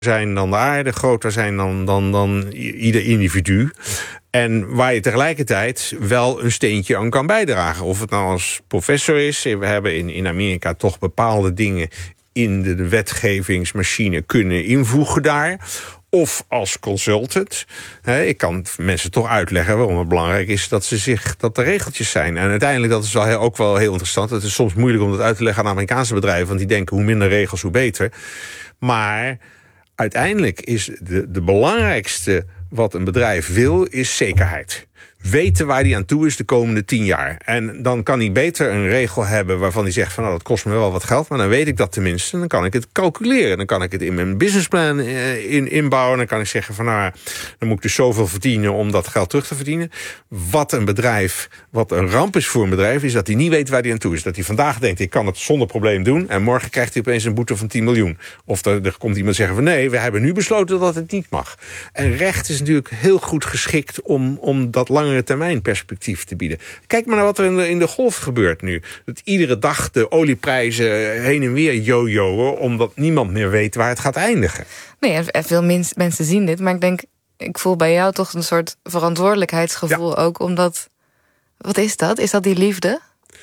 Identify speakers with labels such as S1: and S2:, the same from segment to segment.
S1: zijn dan de aarde, groter zijn dan ieder individu. En waar je tegelijkertijd wel een steentje aan kan bijdragen. Of het nou als professor is. We hebben in Amerika toch bepaalde dingen in de wetgevingsmachine kunnen invoegen daar. Of als consultant. Ik kan mensen toch uitleggen waarom het belangrijk is dat er regeltjes zijn. En uiteindelijk, dat is ook wel heel interessant. Het is soms moeilijk om dat uit te leggen aan Amerikaanse bedrijven. Want die denken hoe minder regels, hoe beter. Maar uiteindelijk is de belangrijkste wat een bedrijf wil, is zekerheid. Weten waar hij aan toe is de komende 10 jaar. En dan kan hij beter een regel hebben waarvan hij zegt van dat kost me wel wat geld, maar dan weet ik dat tenminste. Dan kan ik het calculeren. Dan kan ik het in mijn businessplan inbouwen. Dan kan ik zeggen van dan moet ik dus zoveel verdienen om dat geld terug te verdienen. Wat een ramp is voor een bedrijf, is dat hij niet weet waar hij aan toe is. Dat hij vandaag denkt, ik kan het zonder probleem doen. En morgen krijgt hij opeens een boete van 10 miljoen. Of er komt iemand zeggen van nee, we hebben nu besloten dat het niet mag. En recht is natuurlijk heel goed geschikt om dat langere termijn perspectief te bieden. Kijk maar naar wat er in de golf gebeurt nu. Dat iedere dag de olieprijzen heen en weer jojoen, omdat niemand meer weet waar het gaat eindigen.
S2: Nee, en veel mensen zien dit, maar ik voel bij jou toch een soort verantwoordelijkheidsgevoel ook, omdat, wat is dat? Is dat die liefde?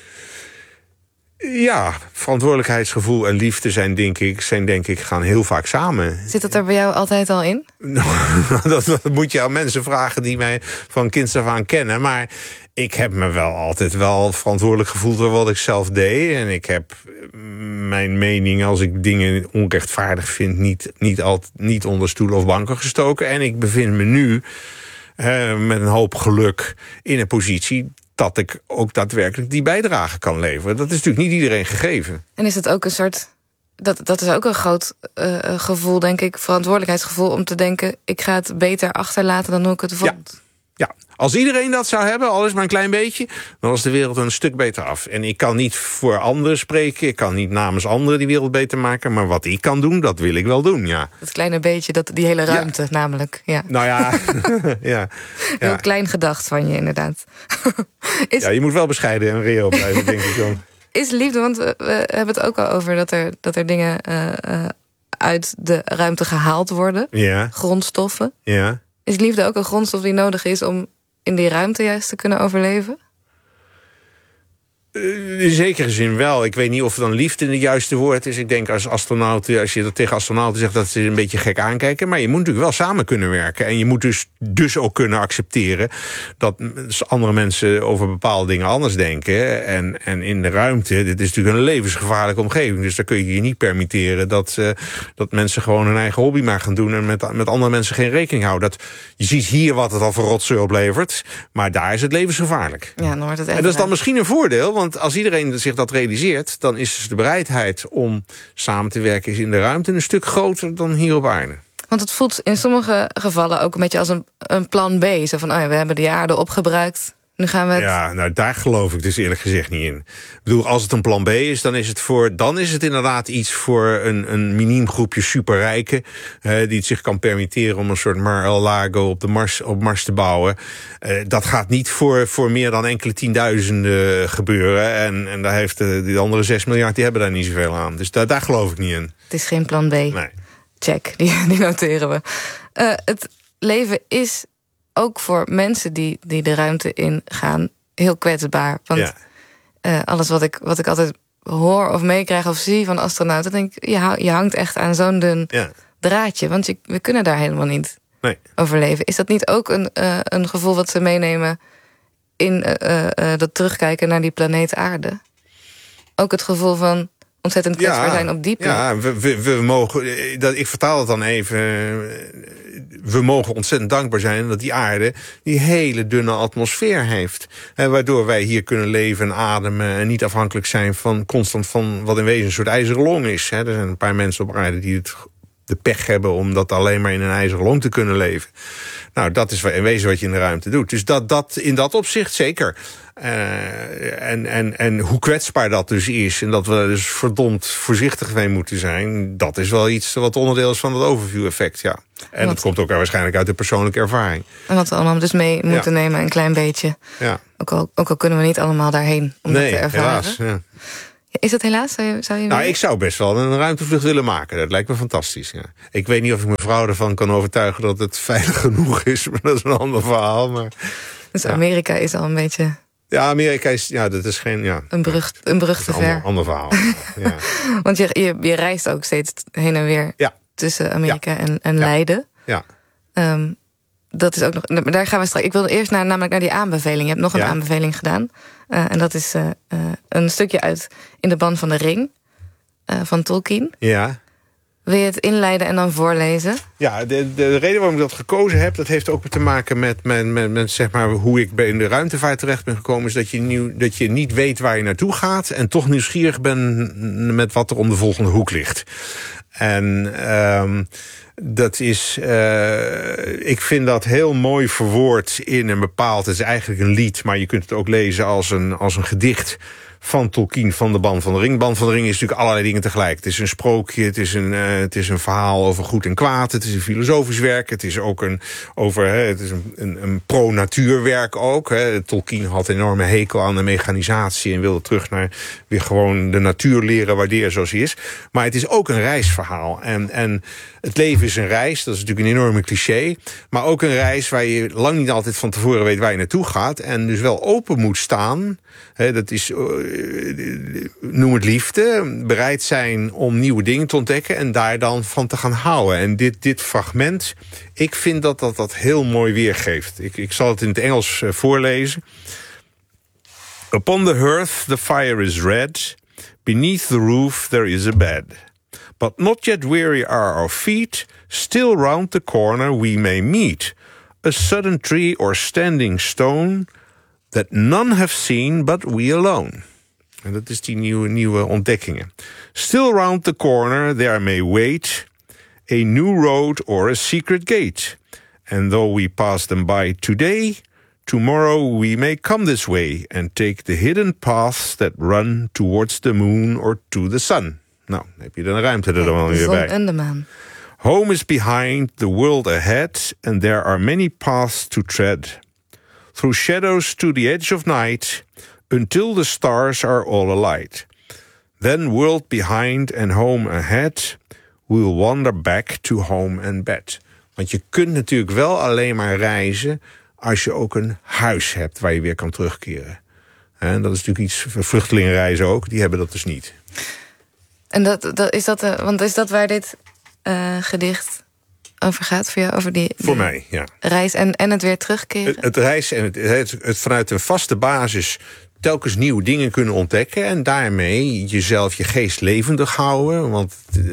S1: Ja, verantwoordelijkheidsgevoel en liefde zijn denk ik gaan heel vaak samen.
S2: Zit dat er bij jou altijd al in?
S1: Dat moet je aan mensen vragen die mij van kinds af aan kennen. Maar ik heb me wel altijd wel verantwoordelijk gevoeld voor wat ik zelf deed. En ik heb mijn mening, als ik dingen onrechtvaardig vind, niet onder stoelen of banken gestoken. En ik bevind me nu met een hoop geluk in een positie dat ik ook daadwerkelijk die bijdrage kan leveren. Dat is natuurlijk niet iedereen gegeven. En
S2: is het ook een soort, dat is ook een groot gevoel, denk ik, verantwoordelijkheidsgevoel, om te denken, ik ga het beter achterlaten dan hoe ik het vond.
S1: Ja, als iedereen dat zou hebben, al is maar een klein beetje, dan was de wereld een stuk beter af. En ik kan niet voor anderen spreken, ik kan niet namens anderen die wereld beter maken, maar wat ik kan doen, dat wil ik wel doen, ja.
S2: Dat kleine beetje, die hele ruimte namelijk. Ja.
S1: Nou ja, ja.
S2: Heel klein gedacht van je, inderdaad.
S1: Ja, je moet wel bescheiden en reëel blijven, denk ik dan.
S2: Is liefde, want we hebben het ook al over dat er dingen uit de ruimte gehaald worden.
S1: Ja.
S2: Grondstoffen.
S1: Ja.
S2: Is liefde ook een grondstof die nodig is om in die ruimte juist te kunnen overleven?
S1: In zekere zin wel. Ik weet niet of dan liefde het juiste woord is. Ik denk als astronauten, als je dat tegen astronauten zegt, dat ze een beetje gek aankijken. Maar je moet natuurlijk wel samen kunnen werken. En je moet dus ook kunnen accepteren dat andere mensen over bepaalde dingen anders denken. En in de ruimte, dit is natuurlijk een levensgevaarlijke omgeving. Dus daar kun je je niet permitteren dat mensen gewoon hun eigen hobby maar gaan doen en met andere mensen geen rekening houden. Je ziet hier wat het al voor rotzooi oplevert, maar daar is het levensgevaarlijk.
S2: Ja, dan wordt het
S1: en dat is dan misschien een voordeel, want als iedereen zich dat realiseert, dan is dus de bereidheid om samen te werken in de ruimte een stuk groter dan hier op aarde.
S2: Want het voelt in sommige gevallen ook een beetje als een plan B. Zo van, we hebben de aarde opgebruikt, nu gaan we het...
S1: Ja, nou daar geloof ik dus eerlijk gezegd niet in. Ik bedoel, als het een plan B is, dan is het inderdaad iets voor een miniem groepje superrijken, die het zich kan permitteren om een soort Mar-a-Lago op Mars te bouwen. Dat gaat niet voor meer dan enkele tienduizenden gebeuren. En daar heeft die andere 6 miljard, die hebben daar niet zoveel aan. Dus daar geloof ik niet in.
S2: Het is geen plan B.
S1: Nee.
S2: Check, die noteren we. Het leven is ook voor mensen die de ruimte ingaan heel kwetsbaar. Want alles wat ik altijd hoor of meekrijg of zie van astronauten, denk ik, je hangt echt aan zo'n dun draadje. Want we kunnen daar helemaal niet overleven. Is dat niet ook een gevoel wat ze meenemen in dat terugkijken naar die planeet Aarde? Ook het gevoel van ontzettend kwetsbaar zijn op die plek.
S1: Ja, we mogen, ik vertaal het dan even. We mogen ontzettend dankbaar zijn dat die aarde die hele dunne atmosfeer heeft. Waardoor wij hier kunnen leven en ademen en niet afhankelijk zijn van constant van wat in wezen een soort ijzeren long is. Er zijn een paar mensen op aarde die de pech hebben om dat alleen maar in een ijzeren long te kunnen leven. Nou, dat is in wezen wat je in de ruimte doet. Dus dat in dat opzicht zeker. En hoe kwetsbaar dat dus is, en dat we dus verdomd voorzichtig mee moeten zijn, dat is wel iets wat onderdeel is van het overview-effect, ja. En dat komt ook waarschijnlijk uit de persoonlijke ervaring.
S2: En wat we allemaal dus mee moeten nemen, een klein beetje.
S1: Ja.
S2: Ook al kunnen we niet allemaal daarheen om dat te ervaren.
S1: Helaas, ja.
S2: Is dat helaas? Zou je
S1: nou, ik zou best wel een ruimtevlucht willen maken. Dat lijkt me fantastisch. Ja. Ik weet niet of ik mijn vrouw ervan kan overtuigen dat het veilig genoeg is. Maar dat is een ander verhaal. Maar,
S2: dus Amerika is al een beetje...
S1: Ja, Amerika is... Ja, dat is geen... Ja,
S2: een brug te ver.
S1: Ander verhaal. Ja.
S2: Want je reist ook steeds heen en weer tussen Amerika en Leiden.
S1: Ja.
S2: Dat is ook nog... Daar gaan we straks... Ik wilde eerst namelijk naar die aanbeveling. Je hebt nog een aanbeveling gedaan. En dat is een stukje uit In de Band van de Ring. Van Tolkien.
S1: Ja.
S2: Wil je het inleiden en dan voorlezen?
S1: Ja, de reden waarom ik dat gekozen heb... dat heeft ook te maken met zeg maar, hoe ik in de ruimtevaart terecht ben gekomen... is dat je niet weet waar je naartoe gaat... en toch nieuwsgierig bent met wat er om de volgende hoek ligt. En dat is... ik vind dat heel mooi verwoord in een bepaald... het is eigenlijk een lied, maar je kunt het ook lezen als een gedicht... van Tolkien, van de Band van de Ring. De Band van de Ring is natuurlijk allerlei dingen tegelijk. Het is een sprookje, het is een verhaal over goed en kwaad... het is een filosofisch werk, het is ook een pro-natuurwerk ook. Tolkien had een enorme hekel aan de mechanisatie... en wilde terug naar weer gewoon de natuur leren waarderen zoals hij is. Maar het is ook een reisverhaal. En het leven is een reis, dat is natuurlijk een enorme cliché... maar ook een reis waar je lang niet altijd van tevoren weet waar je naartoe gaat... en dus wel open moet staan... dat is, noem het liefde, bereid zijn om nieuwe dingen te ontdekken... en daar dan van te gaan houden. En dit fragment, ik vind dat heel mooi weergeeft. Ik zal het in het Engels voorlezen. Upon the hearth the fire is red. Beneath the roof there is a bed. But not yet weary are our feet. Still round the corner we may meet. A sudden tree or standing stone... that none have seen but we alone. En dat is die nieuwe ontdekkingen. Still round the corner there may wait a new road or a secret gate. And though we pass them by today, tomorrow we may come this way and take the hidden paths that run towards the moon or to the sun. Nou, dan heb je dan ruimte er dan weer bij.
S2: De zon en de maan.
S1: Home is behind, the world ahead, and there are many paths to tread. Through shadows to the edge of night, until the stars are all alight. Then world behind and home ahead, we'll wander back to home and bed. Want je kunt natuurlijk wel alleen maar reizen als je ook een huis hebt waar je weer kan terugkeren. En dat is natuurlijk iets, vluchtelingenreizen ook, die hebben dat dus niet.
S2: En want is dat waar dit gedicht over gaat voor jou? Over die
S1: mij, ja.
S2: Reis en het weer terugkeren?
S1: Het reis en het vanuit een vaste basis telkens nieuwe dingen kunnen ontdekken... en daarmee jezelf, je geest levendig houden. Want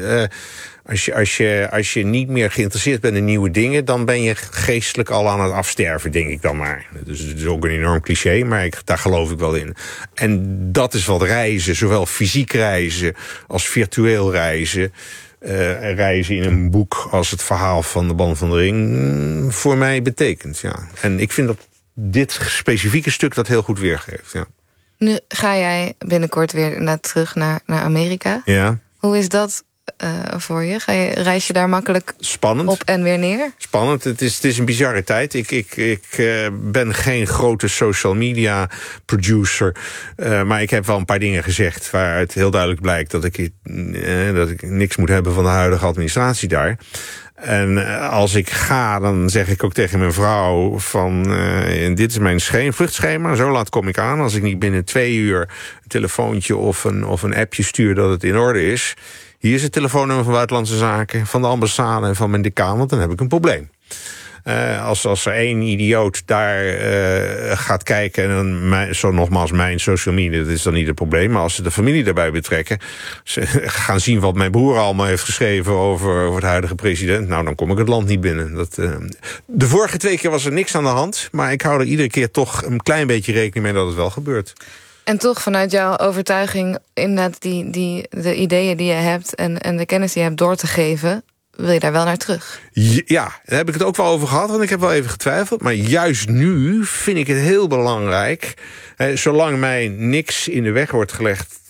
S1: als je niet meer geïnteresseerd bent in nieuwe dingen... dan ben je geestelijk al aan het afsterven, denk ik dan maar. Dus het is ook een enorm cliché, maar daar geloof ik wel in. En dat is wat reizen, zowel fysiek reizen als virtueel reizen... reizen in een boek als het verhaal van de Band van de Ring... voor mij betekent, ja. En ik vind dat dit specifieke stuk dat heel goed weergeeft, ja.
S2: Nu ga jij binnenkort weer terug naar Amerika.
S1: Ja.
S2: Hoe is dat voor je? Reis je daar makkelijk
S1: Spannend.
S2: Op en weer neer?
S1: Spannend. Het is een bizarre tijd. Ik ben geen grote social media producer. Maar ik heb wel een paar dingen gezegd waaruit heel duidelijk blijkt dat ik niks moet hebben van de huidige administratie daar. En als ik ga, dan zeg ik ook tegen mijn vrouw van... dit is mijn vluchtschema, zo laat kom ik aan. Als ik niet binnen 2 uur een telefoontje of een appje stuur dat het in orde is... hier is het telefoonnummer van Buitenlandse Zaken, van de ambassade en van mijn decaan... want dan heb ik een probleem. Als er één idioot daar gaat kijken... en zo nogmaals, mijn social media, dat is dan niet het probleem... maar als ze de familie daarbij betrekken... ze gaan zien wat mijn broer allemaal heeft geschreven... over het huidige president, nou, dan kom ik het land niet binnen. De vorige 2 keer was er niks aan de hand... maar ik hou er iedere keer toch een klein beetje rekening mee dat het wel gebeurt. En
S2: toch vanuit jouw overtuiging... inderdaad de ideeën die je hebt en de kennis die je hebt door te geven... wil je daar wel naar terug?
S1: Ja, daar heb ik het ook wel over gehad, want ik heb wel even getwijfeld. Maar juist nu vind ik het heel belangrijk... zolang mij niks in de weg wordt gelegd...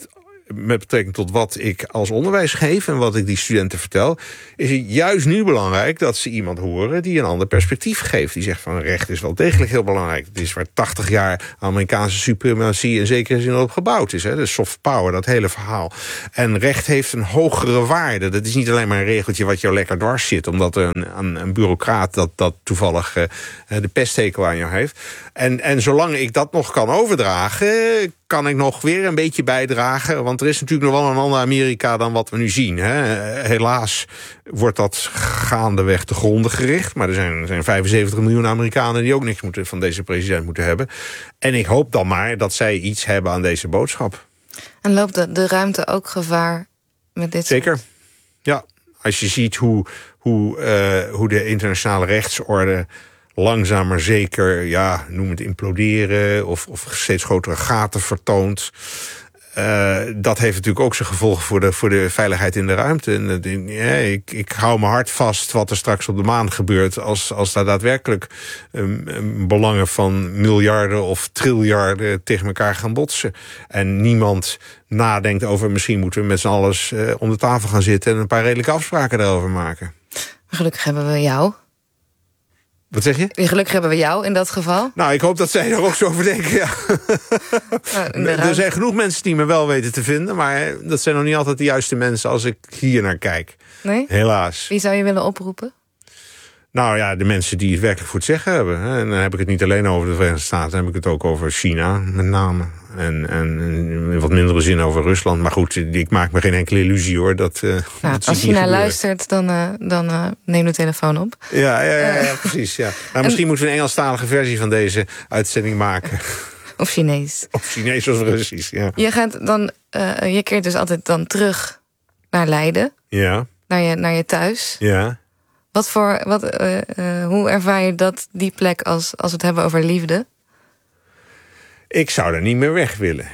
S1: met betrekking tot wat ik als onderwijs geef en wat ik die studenten vertel, is het juist nu belangrijk dat ze iemand horen die een ander perspectief geeft. Die zegt van recht is wel degelijk heel belangrijk. Het is waar 80 jaar Amerikaanse suprematie in zekere zin op gebouwd is. Hè? De soft power, dat hele verhaal. En recht heeft een hogere waarde. Dat is niet alleen maar een regeltje wat jou lekker dwars zit, omdat een bureaucraat dat toevallig de pesthekel aan jou heeft. En zolang ik dat nog kan overdragen, kan ik nog weer een beetje bijdragen. Want er is natuurlijk nog wel een ander Amerika dan wat we nu zien. Hè. Helaas wordt dat gaandeweg te gronden gericht. Maar er zijn 75 miljoen Amerikanen die ook niks van deze president moeten hebben. En ik hoop dan maar dat zij iets hebben aan deze boodschap.
S2: En loopt de ruimte ook gevaar met dit?
S1: Zeker, ja. Als je ziet hoe de internationale rechtsorde langzaam maar zeker, ja, noem het imploderen of steeds grotere gaten vertoont. Dat heeft natuurlijk ook zijn gevolgen voor de veiligheid in de ruimte. En, ik hou mijn hart vast wat er straks op de maan gebeurt als daar daadwerkelijk belangen van miljarden of triljarden tegen elkaar gaan botsen. En niemand nadenkt over misschien moeten we met z'n allen om de tafel gaan zitten en een paar redelijke afspraken daarover maken.
S2: Gelukkig hebben we jou.
S1: Wat zeg je?
S2: Gelukkig hebben we jou in dat geval.
S1: Nou, ik hoop dat zij er ook zo over denken, ja. Er zijn genoeg mensen die me wel weten te vinden, maar dat zijn nog niet altijd de juiste mensen als ik hier naar kijk.
S2: Nee?
S1: Helaas.
S2: Wie zou je willen oproepen?
S1: Nou ja, de mensen die het werkelijk voor het zeggen hebben. En dan heb ik het niet alleen over de Verenigde Staten, dan heb ik het ook over China met name. En in wat mindere zin over Rusland. Maar goed, ik maak me geen enkele illusie hoor. Dat
S2: als China luistert, dan neem de telefoon op.
S1: Ja, precies. Ja. Nou, misschien moeten we een Engelstalige versie van deze uitzending maken.
S2: Of Chinees.
S1: Of Chinees of Russisch, ja.
S2: Je keert dus altijd dan terug naar Leiden.
S1: Ja.
S2: Naar je thuis.
S1: Ja.
S2: Hoe ervaar je die plek als we het hebben over liefde?
S1: Ik zou daar niet meer weg willen.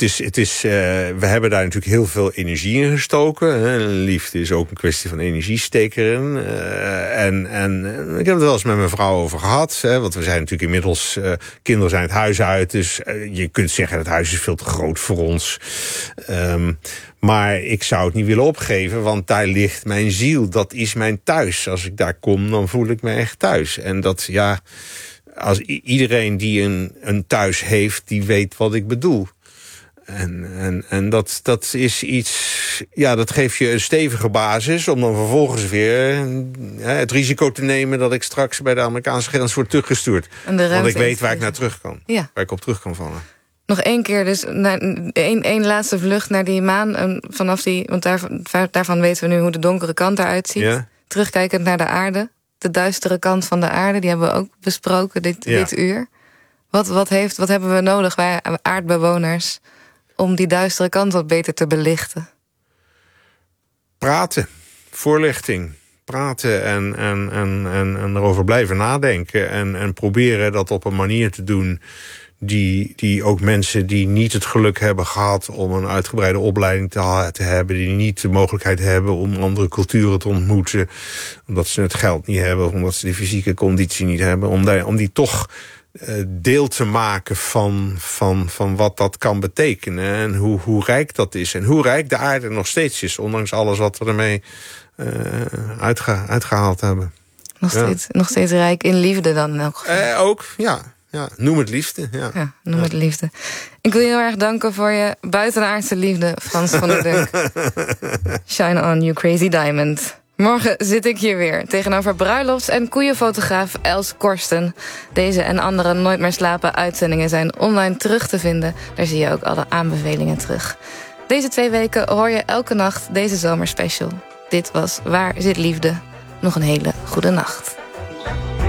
S1: We hebben daar natuurlijk heel veel energie in gestoken. Liefde is ook een kwestie van energie steken erin. En ik heb het wel eens met mijn vrouw over gehad. Want we zijn natuurlijk inmiddels, kinderen zijn het huis uit. Dus je kunt zeggen, het huis is veel te groot voor ons. Maar ik zou het niet willen opgeven, want daar ligt mijn ziel. Dat is mijn thuis. Als ik daar kom, dan voel ik me echt thuis. En dat, ja, als iedereen die een thuis heeft, die weet wat ik bedoel. En dat is iets, ja, dat geeft je een stevige basis om dan vervolgens weer het risico te nemen dat ik straks bij de Amerikaanse grens word teruggestuurd. Want ik weet waar ik naar terug kan. Ja. Waar ik op terug kan vallen.
S2: Nog één keer, dus één laatste vlucht naar die maan. Want daarvan weten we nu hoe de donkere kant eruit ziet. Ja. Terugkijkend naar de aarde. De duistere kant van de aarde, die hebben we ook besproken dit uur. Wat hebben we nodig, wij aardbewoners, om die duistere kant wat beter te belichten?
S1: Praten, voorlichting. Praten en erover blijven nadenken. En proberen dat op een manier te doen die ook mensen die niet het geluk hebben gehad om een uitgebreide opleiding te hebben, die niet de mogelijkheid hebben om andere culturen te ontmoeten, omdat ze het geld niet hebben, of omdat ze de fysieke conditie niet hebben, om die toch deel te maken van wat dat kan betekenen en hoe rijk dat is en hoe rijk de aarde nog steeds is, ondanks alles wat we ermee uitgehaald hebben.
S2: Nog steeds rijk in liefde dan in elk geval.
S1: Ook, ja. Ja, noem het liefde. Ja,
S2: noem het liefde. Ik wil je heel erg danken voor je buitenaardse liefde, Frans van der Dunk. Shine on, you crazy diamond. Morgen zit ik hier weer tegenover bruilofts- en koeienfotograaf Els Korsten. Deze en andere Nooit meer slapen uitzendingen zijn online terug te vinden. Daar zie je ook alle aanbevelingen terug. Deze 2 weken hoor je elke nacht deze zomerspecial. Dit was Waar zit liefde? Nog een hele goede nacht.